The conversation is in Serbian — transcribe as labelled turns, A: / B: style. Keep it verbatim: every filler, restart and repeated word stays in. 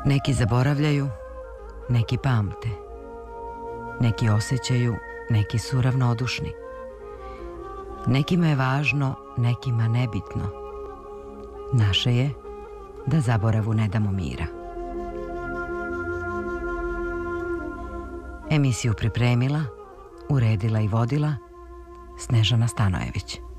A: Neki zaboravljaju, neki pamte. Neki osjećaju, neki su ravnodušni. Nekima je važno, nekima nebitno. Naše je da zaboravu ne damo mira. Emisiju pripremila, uredila i vodila Snežana Stanojević.